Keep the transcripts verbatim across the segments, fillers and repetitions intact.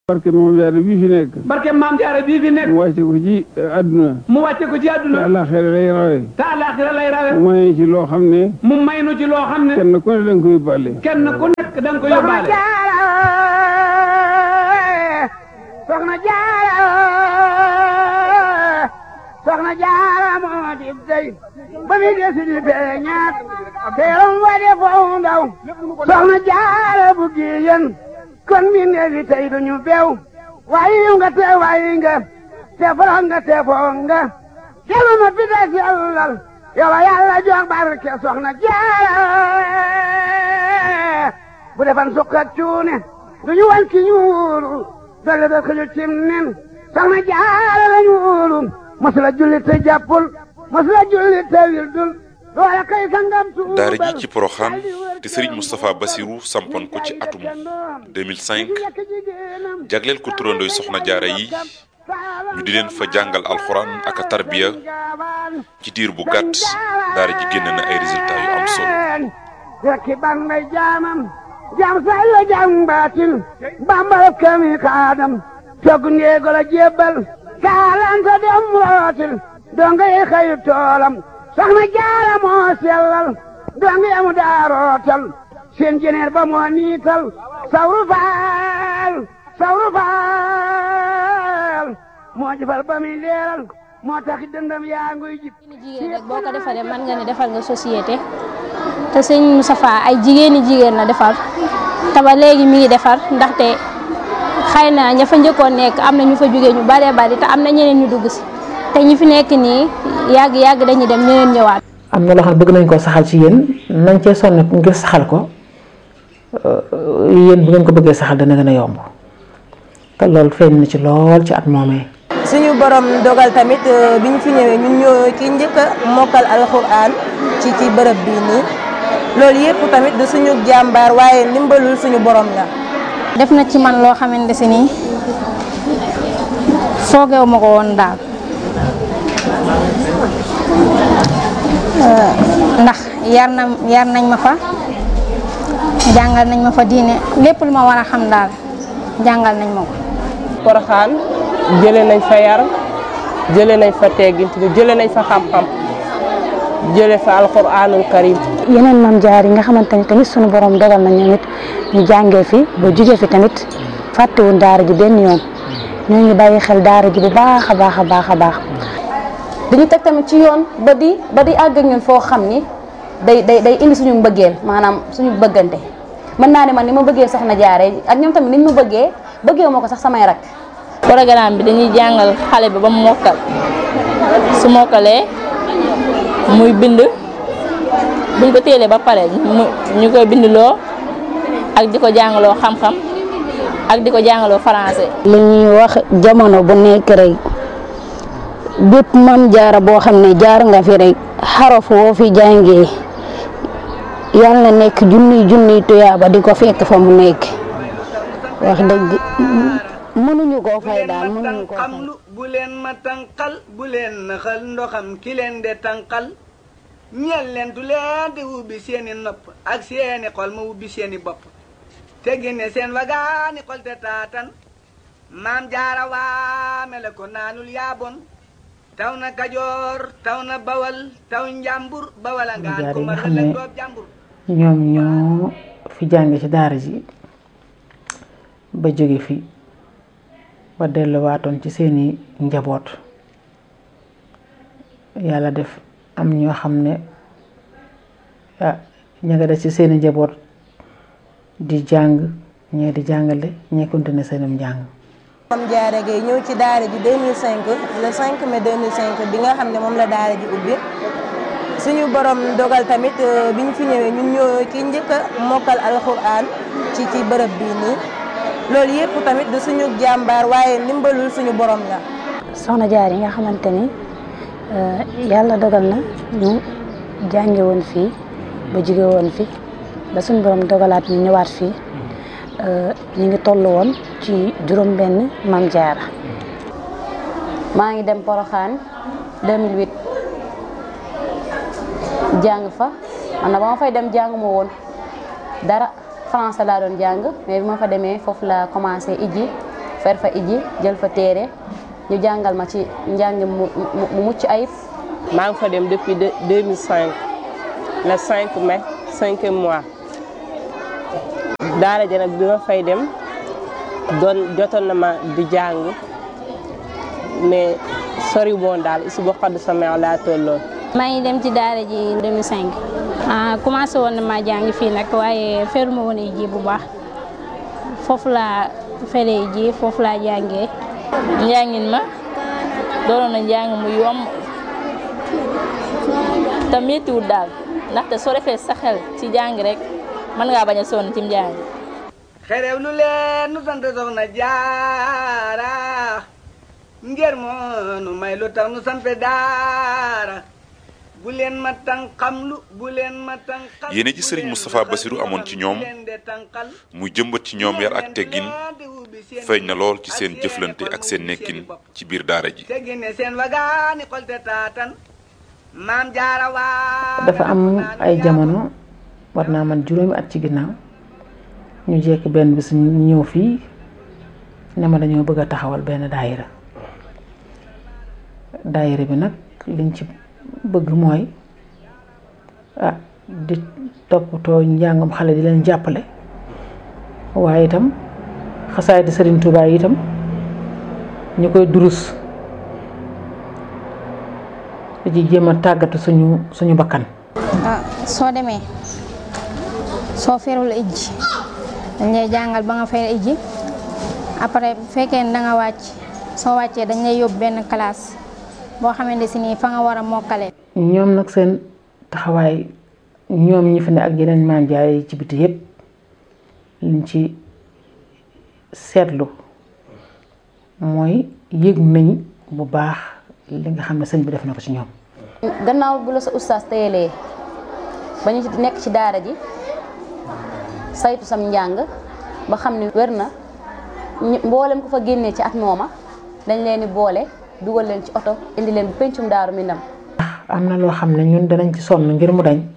barke Maam Jaara bii fi nekk. barke Maam Jaara bii fi nekk. mu wàcce ko ci àdduna. mu wàcce ko ci àdduna. te àllaaxira lay rawe. te àllaaxira lay rawe. mu may ci loo xam ne. mu may nu ci loo xam ne. kenn ku ne da nga ko yóbbaale. kenn ku nekk da nga ko yóbbaale. Soxna Jaara Soxna Jaara moo di dey ba mi desi di feeñaat teeram wa de foofu ndaw Soxna Jaara bu giyen kon mi neefi tey duñu beew waayi nga te waayi nga te foro nga te foo nga kelu ma pita sellal yow Yàlla jox barke Soxna Jaara bu defan sukkat cuune duñu wan ki ñuulu dolle da xëju cim nen Soxna Jaara la ñuulu masula julli te jàppul masula julli te wildul loola kay sangam tuubal daara ji ci Porokhane te Serigne Moustapha Bassirou sampoon ko ci atum deux mille cinq jagleel ko turandooy Soxna Jaara yi ñu di leen fa jàngal alxuraan ak a tarbiya ci diir bu gàtt daara ji génn na ay résultats yu am solo. rekki ban may jaamam jaam say la jaam baatin bambal kami kaadam togg ndeego la jébbal kaalanta dem rootil donga yi xëyu toolam Soxna Jaara moo sellal donga yamu daa rootal seen jeneer ba moo niital sawru faal sawru faal moo jëfal ba muy leeral moo taxi dëndam yaa nguy jib jigéen rek boo ko defaree mën nga ne defal nga société te sëñ Moustapha ay jigéeni jigéen la defar te ba léegi mi ngi defar ndaxte xëy na ña fa njëkkoon nekk am na ñu fa jógee ñu baree bari te am na ñeneen ñu dugg si te ñi fi nekk nii yàgg yàgg dañuy dem ñeneen ñëwaat. am na loo xam ne bëgg nañ koo saxal ci yéen nañ cee sonn ngir saxal ko yéen bu ngeen ko bëggee saxal dana gën a yomb te loolu feeñ na ci lool ci at moomee. suñu borom dogal tamit bi ñu fi ñëwee ñun ñoo ci njëkk a mokkal alxuraan ci ci bërëb bii nii loolu yëpp tamit du suñu jàmbaar waaye ndimbalul suñu borom la. def na ci man loo xamante si nii foogeewu ma ko woon daal ndax yar na yar nañ ma fa jàngal nañ ma fa diine lépp lu ma war a xam daal jàngal nañ ma ko. Porokhane jëlee nañ fa yar jëlee nañ fa teggin jëlee nañ fa xam-xam jëlee fa alxuraanul karim. yeneen Maam Jaara yi nga xamante ni tamit sunu borom dogal na ñoom it ñu jàngee fi ba jugee fi tamit fàttewuñ daara ji benn yoon ñoo ngi bàyyi xel daara ji bu baax a baax a baax a baax. dañu teg tamit ci yoon ba di ba di àgg ak ñun foo xam ni day day day indi suñu mbëggeel maanaam suñu bëggante mën naa ne man ni ma bëggee Soxna Jaara ak ñoom tamit ni ñu ma bëggee bëggee moo ko sax samay rak. programme bi dañuy jàngal xale bi ba mu mokkal su mokkalee muy bind buñ ko téelee ba pare ñu koy bindloo ak di ko jàngaloo xam-xam ak di ko jàngaloo français. li ñuy wax jamono bu nekk rek bépp Maam Jaara boo xam ne jaar nga fi rek xaraf woo fi jàngee yàlla na nekk junniy junniy tuyaaba di ko fekk fa mu nekk wax dëgg. mënuñu koo fay daal mënuñu koo fay. bu leen ma tànqal bu leen naxal ndoxam ki leen de tànqal ñeel leen du leen di ubbi seeni nopp ak seeni xol ma ubbi seeni bopp te génne seen wagaani xol te taatan Maam Jaara waame la ko naanul yaabon taw na Kajoor taw na Bawal taw Njàmbur Bawal a ngaan ko ma la doob Njàmbur. ñoom ñoo fi jànge ci daara ji ba jóge fi ba delluwaatoon ci seeni njaboot yàlla def am ñoo xam ne ah ña nga def ci seeni njaboot di jàng ñee di jàngale ñee continuer seenum njàng. Maam Jaara Gaye ñëw ci daara ji deux mille cinq le cinq mai deux mille cinq bi nga xam ne moom la daara ji ubbi suñu borom dogal tamit bi ñu fi ñëwee ñun ñoo ci njëkk a mokkal alxuraan ci ci bërëb bii nii. loolu yëpp tamit du suñu jàmbaar waaye ndimbalul suñu borom la. Soxna Jaara yi nga xamante ni yàlla dogal na ñu jànge woon fii ba jóge woon fi ba suñu borom dogalaat ñu ñëwaat fii ñu ngi toll woon ci juróom benn Maam Jaara. maa ngi dem Porokhane deux mille huit jàng fa man na ba ma fay dem jàng ma woon dara. français laa doon jàng mais bi ma fa demee foofu la commencé ijji fer fa iji jël fa téere ñu jàngal ma ci njàng mu mu mucc ayib. maa ngi fa dem depuis deux mille cinq le cinq mai cinquième mois daara ja nag bi ma fay dem doon jotoon na ma di jàng mais sori woon daal isu ba xadd sama laa tolloon. maa ngi dem ci daara ji deux mille cinq ah commencé woon na maa jàng fii nag waaye feruma woon ji bu baax foofu laa feree ji foofu laa jàngee. njàngin ma doonoon na njàng mu yomb te méttiwul daal ndaxte soo defee sa xel ci jàng rek mën ngaa bañ a sonn ci njàng. xerew lu leen nu sant soxna jaara ngir moo nu may lu tax nu sant daara bu leen ma tànqamlu bu leen ma tànqal. yéene ji Serigne Moustapha Bassirou amoon ci ñoom muy jëmbat ci ñoom yar ak teggin feeñ na lool ci seen jëflante ak seen nekkin ci biir daara ji. dafa am ay jamono war naa man juróomi at ci ginnaaw ñu jekk benn bis ñu ñëw fii ne ma dañoo bëgg a taxawal benn daayira daayira bi nag liñ ci bëgg mooy ah di toppatoo njàngam xale di leen jàppale waaye itam xasaay di Serigne Touba itam ñu koy durus di ci jéem a tàggatu suñu suñu bakkan. ah soo demee soo ferul ijji dañ lay jàngal ba nga fer ijji après bu fekkee ne da nga wàcc soo wàccee dañ lay yóbbu benn classe boo xamante si nii fa nga war a mokkale. ñoom nag seen taxawaay ñoom ñi fi ne ak yeneen maam jaay ci biti yépp liñ ci seetlu mooy yëg nañ bu baax li nga xam ne sëñ bi def na ko ci ñoom. gannaaw bu la sa ustaas teyelee ba ñu nekk ci daara ji saytu sam njàng ba xam ne wér na mboolem ko fa génnee ci at mooma dañ leen di boole dugal leen ci oto indi leen bu pencum Daaru Minam. am na loo xam ne ñun danañ ci sonn ngir mu dañ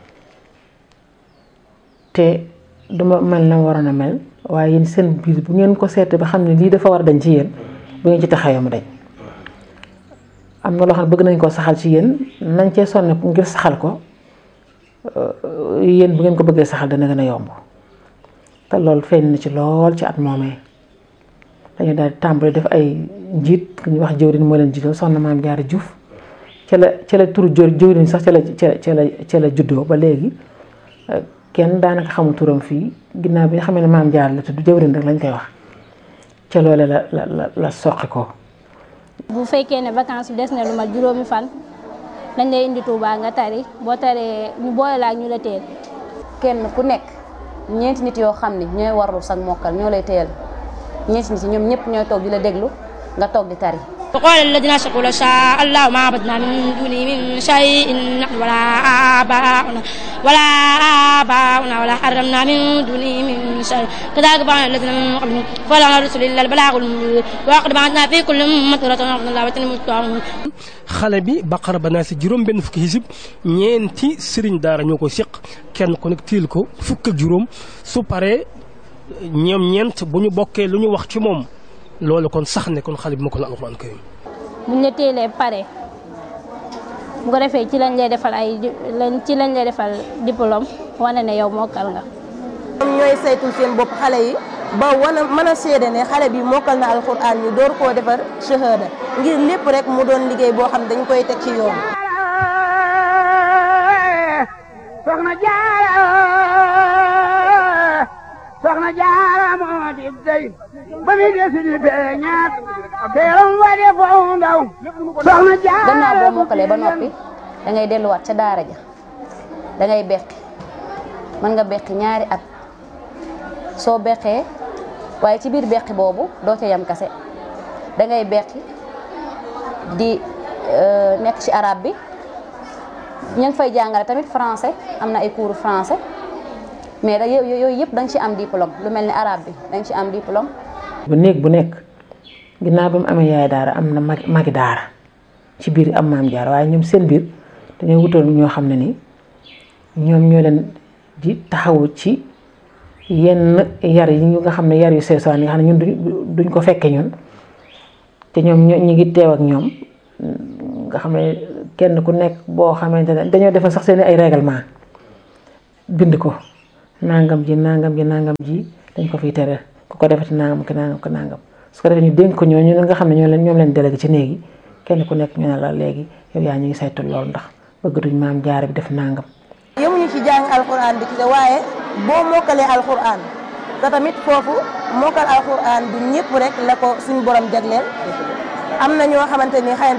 te duma mel na waroon a mel waaye yéen seen biir bu ngeen ko seetee ba xam ne lii dafa war a dañ ci yéen bu ngeen ci taxawee mu dañ. am na loo xam ne bëgg nañ koo saxal ci yéen nañ cee sonne ngir saxal ko yéen bu ngeen ko bëggee saxal dana gën a yomb te loolu feeñ na ci lool ci at moomee dañu daal di tàmbali def ay njiit ku ñuy wax jëwriñ moo leen jiital soxna Maam Jaara Juuf ca la ca la turu jëwriñ sax ca la ca la ca la juddoo ba léegi kenn daanaka xamul turam fii ginnaaw bi nga xam ne Maam Jaara la tudd jëwriñ rek lañ koy wax ca loole la la la la soqi ko. bu fekkee ne vacances des na lu mat juróomi fan dañ lay indi Touba nga tari boo taree ñu boole la ak ñu la teel. kenn ku nekk ñeenti nit yoo xam ne ñooy warlu sag mokkal ñoo lay teel ñeenti nit yi ñoom ñëpp ñooy toog di la déglu nga toog di tari. وقال الذين أشركوا لو شاء الله ما عبدنا من دونه من شيء نحن ولا آباؤنا ولا آباؤنا ولا حرمنا من دونه من شيء كذلك فعل الذين من قبلهم فلعل الرسل إلا البلاغ المبين وقد بعثنا في كل أمة رسولا أن الله وتنموا xale bi Baqara ba naa si juróom benn fukki xisib ñeenti sëriñ daara ñoo ko seq kenn ku nekk tiil ko fukk ak juróom su paree ñoom ñeent bu ñu bokkee lu ñu wax ci moom loolu kon sax ne kon xale bi ma ko la alxuraan karim buñ la teelee pare bu ko defee ci lañ lay defal ay ci lañ lay defal diplôme wane ne yow mokkal nga. ñoom ñooy saytul seen bopp xale yi ba wana mën a seede ne xale bi mokkal na alxuraan ñu door koo defar shahada ngir lépp rek mu doon liggéey boo xam dañ koy teg ci yoon. soxna Jaara soxna Jaara moo di dey ba mi desi di beñaat teeram wa de foo ndaw soxna Jaara. gannaaw boo mokkalee ba noppi da ngay delluwaat ca daara ja da ngay beqi mën nga beqi ñaari at soo beqee waaye ci biir beqi boobu doo ca yam kase da ngay beqi di nekk ci arabe bi ñu ngi fay jàngale tamit français am na ay cours français mais da yooyu yëpp da nga ci am diplôme lu mel ni arabe bi da nga ci am diplôme. bu néeg bu nekk ginnaaw bi mu amee yaay daara am na mag magi daara ci biir am Maam Jaara waaye ñoom seen biir dañoo wutal ñoo xam ne ni ñoom ñoo leen di taxawu ci yenn yar yi ñu nga xam ne yar yu sew sewaan yi nga xam ne ñun duñ duñ ko fekke ñun te ñoom ñu ngi teew ak ñoom nga xam ne kenn ku nekk boo xamante ne dañoo defal sax seen ay règlement bind ko nangam ji nangam ji nangam ji dañ ko fiy tere ku ko defati nangam ki nangam ki nangam su ko defee ñu dénk ko ñooñu nga xam ne ñoo leen ñoom leen délégué ci néegi kenn ku nekk ñu ne la léegi yow yaa ñu ngi saytu loolu ndax bëggatuñ maam jaara bi def nangam. yemuñu ci jàng alxuraan bi ci waaye boo mokkalee alxuraan te tamit foofu mokkal alxuraan du ñëpp rek la ko suñu borom jagleel am na ñoo xamante ni xëy